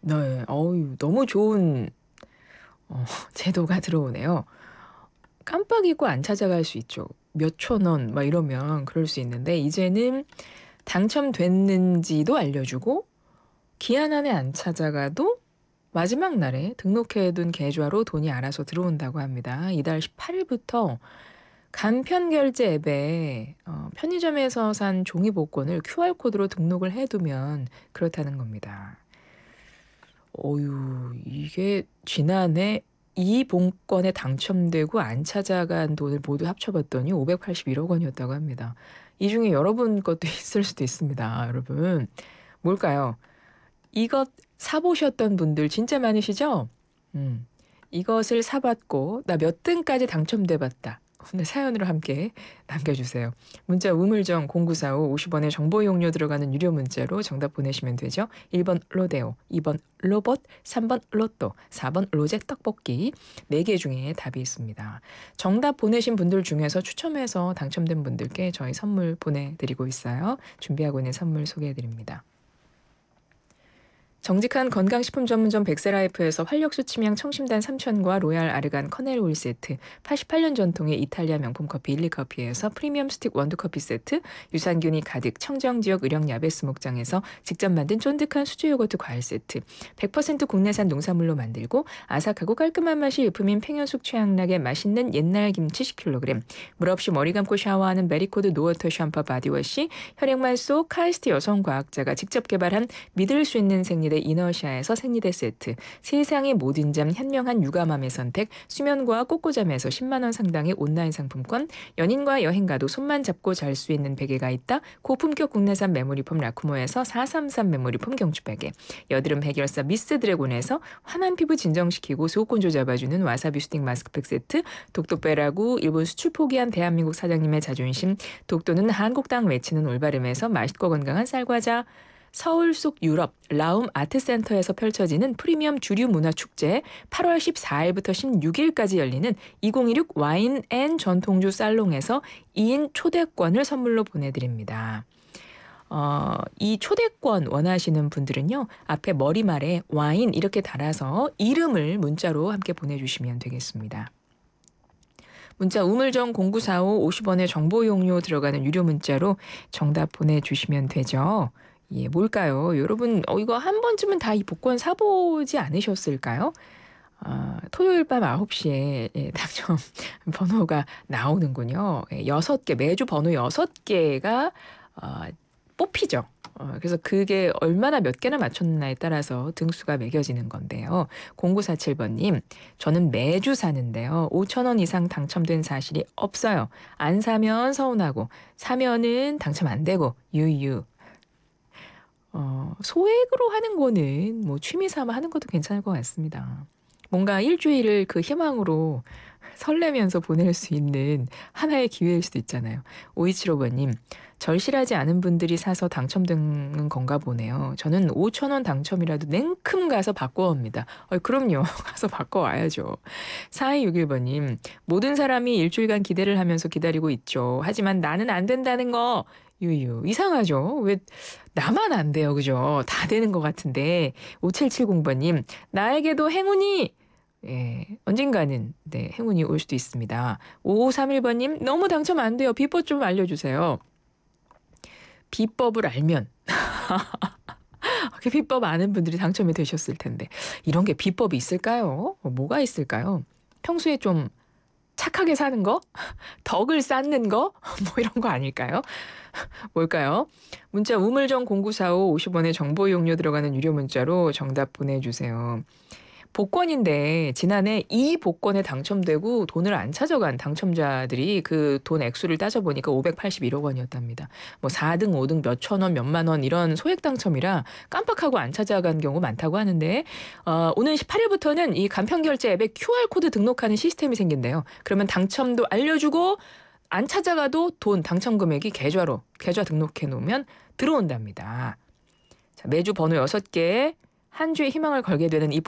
네. 어유 너무 좋은 제도가 들어오네요. 깜빡 잊고 안 찾아갈 수 있죠. 몇 천 원 막 이러면 그럴 수 있는데 이제는 당첨됐는지도 알려주고 기한 안에 안 찾아가도 마지막 날에 등록해 둔 계좌로 돈이 알아서 들어온다고 합니다. 이달 18일부터 간편 결제 앱에 편의점에서 산 종이 복권을 QR코드로 등록을 해 두면 그렇다는 겁니다. 어유 이게 지난해 이 복권에 당첨되고 안 찾아간 돈을 모두 합쳐 봤더니 581억 원이었다고 합니다. 이 중에 여러분 것도 있을 수도 있습니다, 여러분. 뭘까요? 이것 사 보셨던 분들 진짜 많으시죠? 음. 이것을 사 봤고 나 몇 등까지 당첨돼 봤다. 오늘 사연으로 함께 남겨주세요. 문자 우물정 0945 50원의 정보 이용료 들어가는 유료 문자로 정답 보내시면 되죠. 1번 로데오, 2번 로봇, 3번 로또, 4번 로제 떡볶이 4개 중에 답이 있습니다. 정답 보내신 분들 중에서 추첨해서 당첨된 분들께 저희 선물 보내드리고 있어요. 준비하고 있는 선물 소개해드립니다. 정직한 건강식품 전문점 백세라이프에서 활력수 치명 청심단 3,000과 로얄 아르간 커넬 오일 세트, 88년 전통의 이탈리아 명품 커피 일리커피에서 프리미엄 스틱 원두커피 세트, 유산균이 가득 청정지역 의령 야베스 목장에서 직접 만든 쫀득한 수제 요거트 과일 세트, 100% 국내산 농산물로 만들고 아삭하고 깔끔한 맛이 일품인 팽현숙 최양락의 맛있는 옛날 김치 10kg, 물 없이 머리 감고 샤워하는 메리코드 노워터 샴푸 바디워시, 혈액만 속 카이스트 여성과학자가 직접 개발한 믿을 수 있는 생리대 이너시아에서 생리대 세트, 세상의 모든 잠 현명한 육아맘의 선택 수면과학 꼬꼬잠에서 10만 원 상당의 온라인 상품권, 연인과 여행 가도 손만 잡고 잘 수 있는 베개가 있다 고품격 국내산 메모리폼 라쿠모에서 433 메모리폼 경추베개, 여드름 해결사 미스 드래곤에서 환한 피부 진정시키고 수도권조 잡아주는 와사비 스틱 마스크팩 세트, 독도배라고 일본 수출 포기한 대한민국 사장님의 자존심 독도는 한국 땅 외치는 올바름에서 맛있고 건강한 쌀과자, 서울 속 유럽 라움 아트센터에서 펼쳐지는 프리미엄 주류 문화 축제 8월 14일부터 16일까지 열리는 2016 와인 앤 전통주 살롱에서 2인 초대권을 선물로 보내드립니다. 이 초대권 원하시는 분들은요. 앞에 머리말에 와인 이렇게 달아서 이름을 문자로 함께 보내주시면 되겠습니다. 문자 우물정 0945 50원의 정보 이용료 들어가는 유료 문자로 정답 보내주시면 되죠. 예, 뭘까요? 여러분, 이거 한 번쯤은 다 이 복권 사보지 않으셨을까요? 토요일 밤 9시에 예, 당첨 번호가 나오는군요. 예, 6개, 매주 번호 6개가 뽑히죠. 그래서 그게 얼마나 몇 개나 맞췄나에 따라서 등수가 매겨지는 건데요. 0947번님, 저는 매주 사는데요. 5천 원 이상 당첨된 사실이 없어요. 안 사면 서운하고, 사면은 당첨 안 되고, 유유. 소액으로 하는 거는 뭐 취미 삼아 하는 것도 괜찮을 것 같습니다. 뭔가 일주일을 그 희망으로 설레면서 보낼 수 있는 하나의 기회일 수도 있잖아요. 5275번님, 절실하지 않은 분들이 사서 당첨된 건가 보네요. 저는 5천 원 당첨이라도 냉큼 가서 바꿔옵니다. 그럼요. 가서 바꿔와야죠. 4261번님, 모든 사람이 일주일간 기대를 하면서 기다리고 있죠. 하지만 나는 안 된다는 거. 유유. 이상하죠? 왜 나만 안 돼요. 그죠? 다 되는 것 같은데. 5770번님, 나에게도 행운이 예, 언젠가는 네, 행운이 올 수도 있습니다. 5531번님 너무 당첨 안 돼요. 비법 좀 알려주세요. 비법을 알면 그 비법 아는 분들이 당첨이 되셨을 텐데 이런 게 비법이 있을까요? 뭐가 있을까요? 평소에 좀 착하게 사는 거? 덕을 쌓는 거? 뭐 이런 거 아닐까요? 뭘까요? 문자 우물정 0945 50원의 정보 이용료 들어가는 유료 문자로 정답 보내주세요. 복권인데 지난해 이 복권에 당첨되고 돈을 안 찾아간 당첨자들이 그 돈 액수를 따져보니까 581억 원이었답니다. 뭐 4등, 5등 몇천 원, 몇만 원 이런 소액 당첨이라 깜빡하고 안 찾아간 경우 많다고 하는데 오는 18일부터는 이 간편결제 앱에 QR코드 등록하는 시스템이 생긴대요. 그러면 당첨도 알려주고 안 찾아가도 돈 당첨 금액이 계좌 등록해 놓으면 들어온답니다. 자, 매주 번호 6개 한 주의 희망을 걸게 되는 이